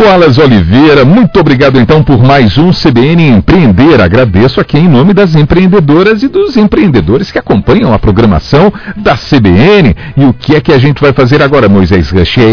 Wallace Oliveira, muito obrigado então por mais um CBN Empreender. Agradeço aqui em nome das empreendedoras e dos empreendedores que acompanham a programação da CBN. E o que é que a gente vai fazer agora, Moisés Rush?